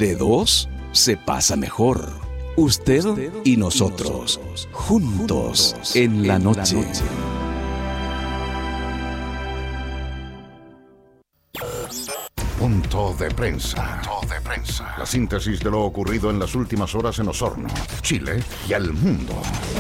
De dos se pasa mejor. Usted y nosotros, juntos en la noche. Punto de prensa. La síntesis de lo ocurrido en las últimas horas en Osorno, Chile y al mundo.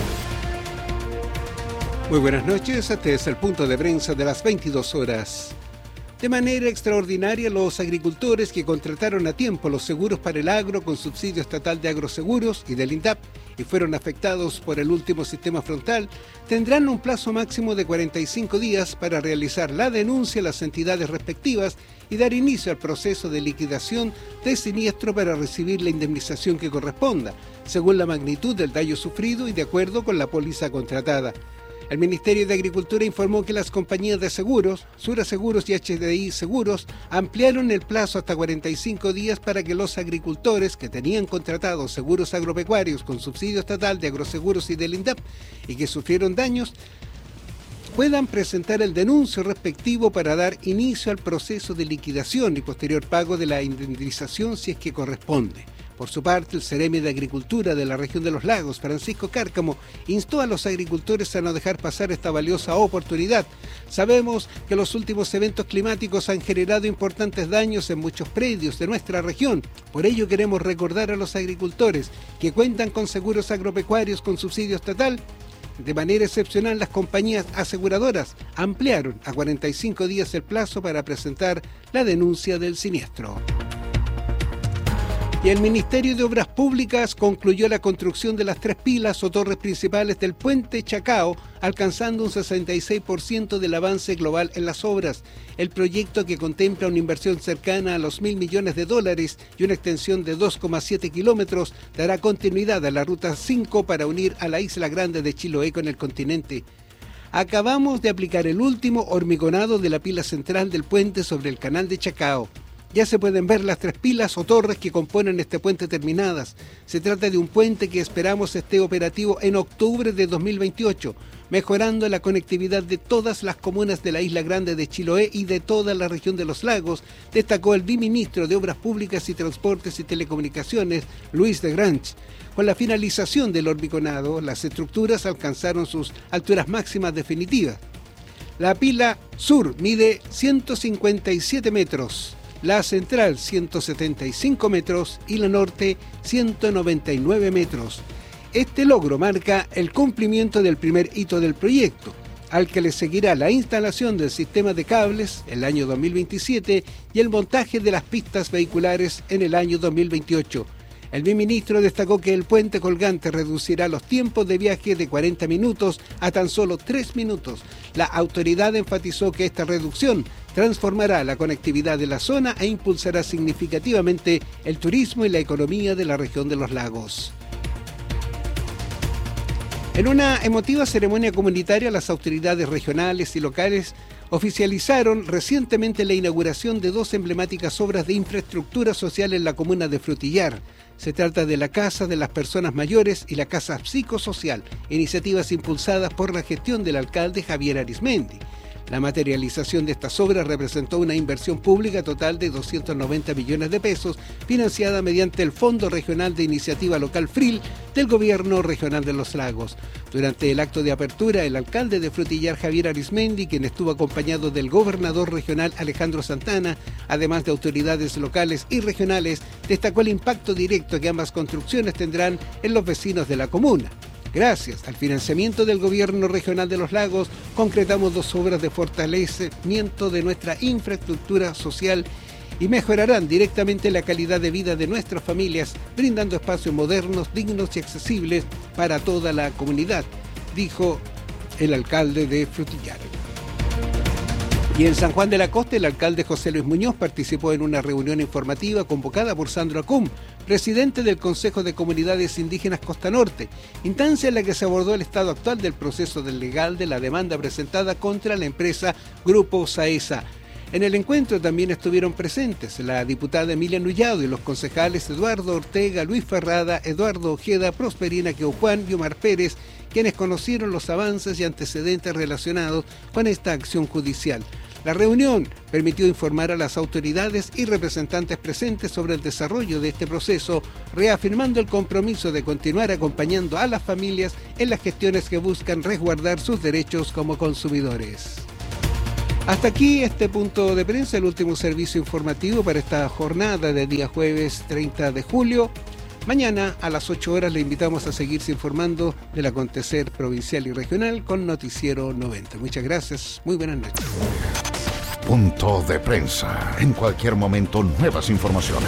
Muy buenas noches, este es el punto de prensa de las 22 horas. De manera extraordinaria, los agricultores que contrataron a tiempo los seguros para el agro con subsidio estatal de agroseguros y del INDAP y fueron afectados por el último sistema frontal, tendrán un plazo máximo de 45 días para realizar la denuncia a las entidades respectivas y dar inicio al proceso de liquidación de siniestro para recibir la indemnización que corresponda, según la magnitud del daño sufrido y de acuerdo con la póliza contratada. El Ministerio de Agricultura informó que las compañías de seguros, Sura Seguros y HDI Seguros, ampliaron el plazo hasta 45 días para que los agricultores que tenían contratados seguros agropecuarios con subsidio estatal de agroseguros y del INDAP y que sufrieron daños, puedan presentar el denuncio respectivo para dar inicio al proceso de liquidación y posterior pago de la indemnización si es que corresponde. Por su parte, el Seremi de Agricultura de la región de los Lagos, Francisco Cárcamo, instó a los agricultores a no dejar pasar esta valiosa oportunidad. Sabemos que los últimos eventos climáticos han generado importantes daños en muchos predios de nuestra región. Por ello queremos recordar a los agricultores que cuentan con seguros agropecuarios con subsidio estatal. De manera excepcional, las compañías aseguradoras ampliaron a 45 días el plazo para presentar la denuncia del siniestro. Y el Ministerio de Obras Públicas concluyó la construcción de las 3 pilas o torres principales del puente Chacao, alcanzando un 66% del avance global en las obras. El proyecto, que contempla una inversión cercana a los $1.000 millones y una extensión de 2,7 kilómetros, dará continuidad a la Ruta 5 para unir a la Isla Grande de Chiloé con el continente. Acabamos de aplicar el último hormigonado de la pila central del puente sobre el canal de Chacao. Ya se pueden ver las 3 pilas o torres que componen este puente terminadas. Se trata de un puente que esperamos esté operativo en octubre de 2028, mejorando la conectividad de todas las comunas de la Isla Grande de Chiloé y de toda la región de los lagos, destacó el viceministro de Obras Públicas y Transportes y Telecomunicaciones, Luis de Granch. Con la finalización del hormigonado, las estructuras alcanzaron sus alturas máximas definitivas. La pila sur mide 157 metros. La central 175 metros y la norte 199 metros. Este logro marca el cumplimiento del primer hito del proyecto, al que le seguirá la instalación del sistema de cables el año 2027 y el montaje de las pistas vehiculares en el año 2028. El viceministro destacó que el puente colgante reducirá los tiempos de viaje de 40 minutos a tan solo 3 minutos. La autoridad enfatizó que esta reducción transformará la conectividad de la zona e impulsará significativamente el turismo y la economía de la región de los lagos. En una emotiva ceremonia comunitaria, las autoridades regionales y locales oficializaron recientemente la inauguración de 2 emblemáticas obras de infraestructura social en la comuna de Frutillar. Se trata de la Casa de las Personas Mayores y la Casa Psicosocial, iniciativas impulsadas por la gestión del alcalde Javier Arizmendi. La materialización de estas obras representó una inversión pública total de 290 millones de pesos, financiada mediante el Fondo Regional de Iniciativa Local FRIL del Gobierno Regional de los Lagos. Durante el acto de apertura, el alcalde de Frutillar, Javier Arizmendi, quien estuvo acompañado del gobernador regional Alejandro Santana, además de autoridades locales y regionales, destacó el impacto directo que ambas construcciones tendrán en los vecinos de la comuna. Gracias al financiamiento del Gobierno Regional de los Lagos, concretamos 2 obras de fortalecimiento de nuestra infraestructura social y mejorarán directamente la calidad de vida de nuestras familias, brindando espacios modernos, dignos y accesibles para toda la comunidad, dijo el alcalde de Frutillar. Y en San Juan de la Costa, el alcalde José Luis Muñoz participó en una reunión informativa convocada por Sandro Acum, presidente del Consejo de Comunidades Indígenas Costa Norte, instancia en la que se abordó el estado actual del proceso legal de la demanda presentada contra la empresa Grupo Saesa. En el encuentro también estuvieron presentes la diputada Emilia Nullado y los concejales Eduardo Ortega, Luis Ferrada, Eduardo Ojeda, Prosperina Queujuan y Omar Pérez, quienes conocieron los avances y antecedentes relacionados con esta acción judicial. La reunión permitió informar a las autoridades y representantes presentes sobre el desarrollo de este proceso, reafirmando el compromiso de continuar acompañando a las familias en las gestiones que buscan resguardar sus derechos como consumidores. Hasta aquí este punto de prensa, el último servicio informativo para esta jornada de día jueves 30 de julio. Mañana a las 8 horas le invitamos a seguirse informando del acontecer provincial y regional con Noticiero 90. Muchas gracias, muy buenas noches. Punto de prensa. En cualquier momento, nuevas informaciones.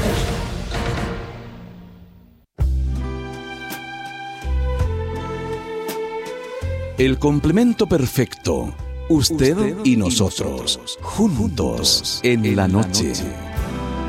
El complemento perfecto. Usted y nosotros, juntos en la noche.